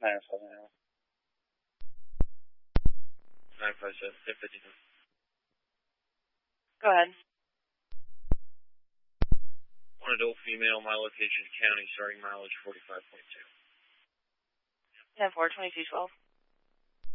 957. 957, 1059. Go ahead. One adult female, my location, county, starting mileage 45.2. 10-4, 2212.